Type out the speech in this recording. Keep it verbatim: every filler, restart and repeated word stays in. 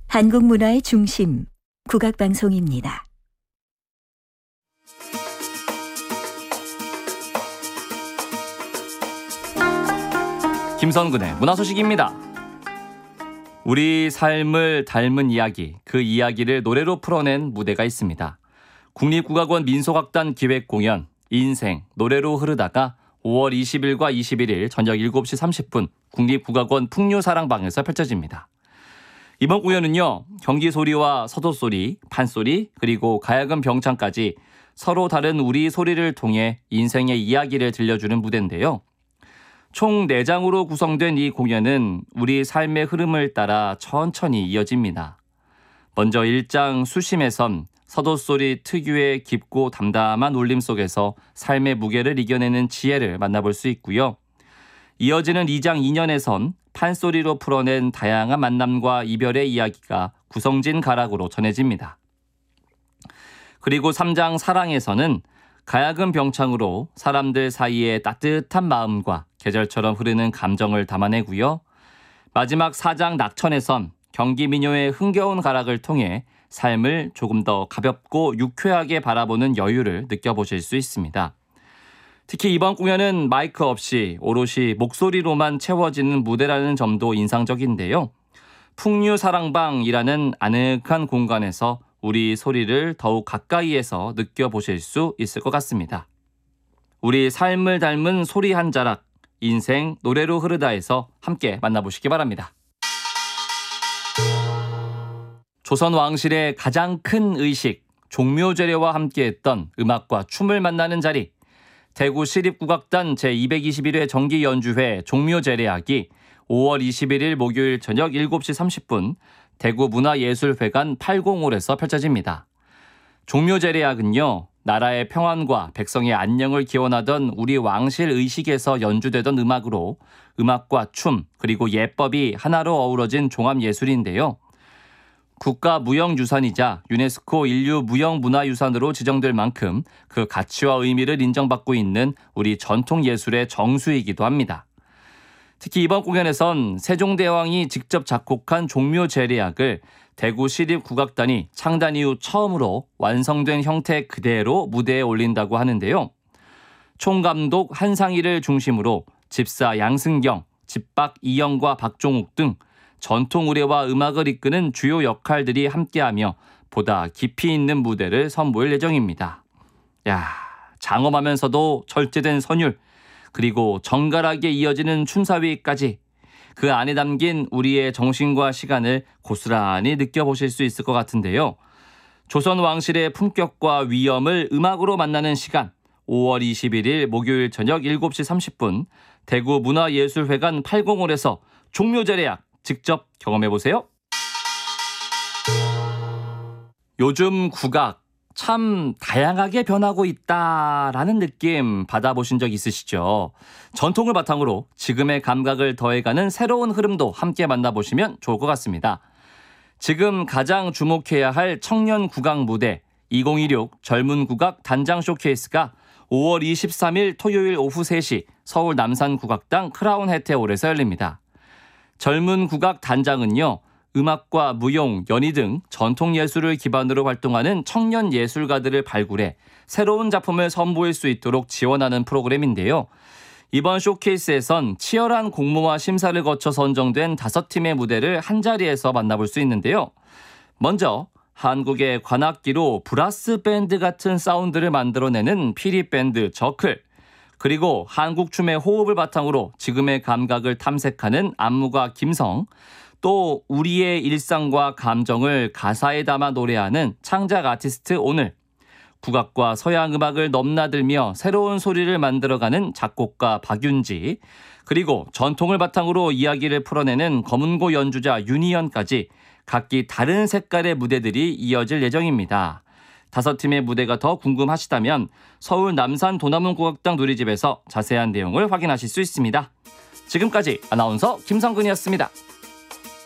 한국 문화의 중심, 국악방송입니다. 김선근의 문화소식입니다. 우리 삶을 닮은 이야기, 그 이야기를 노래로 풀어낸 무대가 있습니다. 국립국악원 민속악단 기획공연 인생 노래로 흐르다가 오월 이십일과 이십일일 저녁 일곱 시 삼십 분 국립국악원 풍류사랑방에서 펼쳐집니다. 이번 공연은요, 경기소리와 서도소리, 판소리, 그리고 가야금 병창까지 서로 다른 우리 소리를 통해 인생의 이야기를 들려주는 무대인데요. 총 네 장으로 구성된 이 공연은 우리 삶의 흐름을 따라 천천히 이어집니다. 먼저 일 장 수심에선 서도소리 특유의 깊고 담담한 울림 속에서 삶의 무게를 이겨내는 지혜를 만나볼 수 있고요. 이어지는 이 장 이 년에선 판소리로 풀어낸 다양한 만남과 이별의 이야기가 구성진 가락으로 전해집니다. 그리고 삼 장 사랑에서는 가야금 병창으로 사람들 사이의 따뜻한 마음과 계절처럼 흐르는 감정을 담아내고요. 마지막 사 장 낙천에선 경기민요의 흥겨운 가락을 통해 삶을 조금 더 가볍고 유쾌하게 바라보는 여유를 느껴보실 수 있습니다. 특히 이번 공연은 마이크 없이 오롯이 목소리로만 채워지는 무대라는 점도 인상적인데요. 풍류사랑방이라는 아늑한 공간에서 우리 소리를 더욱 가까이에서 느껴보실 수 있을 것 같습니다. 우리 삶을 닮은 소리 한 자락, 인생 노래로 흐르다에서 함께 만나보시기 바랍니다. 조선 왕실의 가장 큰 의식, 종묘제례와 함께했던 음악과 춤을 만나는 자리, 대구 시립국악단 제이백이십일 회 정기연주회 종묘제례악이 오월 이십일일 목요일 저녁 일곱 시 삼십 분 대구문화예술회관 팔공홀에서 펼쳐집니다. 종묘제례악은요, 나라의 평안과 백성의 안녕을 기원하던 우리 왕실 의식에서 연주되던 음악으로 음악과 춤 그리고 예법이 하나로 어우러진 종합예술인데요. 국가무형유산이자 유네스코 인류무형문화유산으로 지정될 만큼 그 가치와 의미를 인정받고 있는 우리 전통예술의 정수이기도 합니다. 특히 이번 공연에선 세종대왕이 직접 작곡한 종묘제례악을 대구 시립국악단이 창단 이후 처음으로 완성된 형태 그대로 무대에 올린다고 하는데요. 총감독 한상희를 중심으로 집사 양승경, 집박 이영과 박종욱 등 전통 의례와 음악을 이끄는 주요 역할들이 함께하며 보다 깊이 있는 무대를 선보일 예정입니다. 야, 장엄하면서도 절제된 선율, 그리고 정갈하게 이어지는 춤사위까지 그 안에 담긴 우리의 정신과 시간을 고스란히 느껴보실 수 있을 것 같은데요. 조선 왕실의 품격과 위엄을 음악으로 만나는 시간, 오월 이십일일 목요일 저녁 일곱 시 삼십 분 대구문화예술회관 팔공홀에서 종묘제례악 직접 경험해보세요. 요즘 국악 참 다양하게 변하고 있다라는 느낌 받아보신 적 있으시죠? 전통을 바탕으로 지금의 감각을 더해가는 새로운 흐름도 함께 만나보시면 좋을 것 같습니다. 지금 가장 주목해야 할 청년 국악 무대 이천이십육 젊은 국악 단장 쇼케이스가 오월 이십삼일 토요일 오후 세 시 서울 남산국악당 크라운 해태홀에서 열립니다. 젊은 국악 단장은요, 음악과 무용, 연희 등 전통예술을 기반으로 활동하는 청년 예술가들을 발굴해 새로운 작품을 선보일 수 있도록 지원하는 프로그램인데요. 이번 쇼케이스에선 치열한 공모와 심사를 거쳐 선정된 다섯 팀의 무대를 한자리에서 만나볼 수 있는데요. 먼저 한국의 관악기로 브라스 밴드 같은 사운드를 만들어내는 피리밴드 저클, 그리고 한국 춤의 호흡을 바탕으로 지금의 감각을 탐색하는 안무가 김성, 또 우리의 일상과 감정을 가사에 담아 노래하는 창작 아티스트 오늘, 국악과 서양 음악을 넘나들며 새로운 소리를 만들어가는 작곡가 박윤지, 그리고 전통을 바탕으로 이야기를 풀어내는 검은고 연주자 윤희연까지 각기 다른 색깔의 무대들이 이어질 예정입니다. 다섯 팀의 무대가 더 궁금하시다면 서울 남산 도남문국악당 누리집에서 자세한 내용을 확인하실 수 있습니다. 지금까지 아나운서 김성근이었습니다.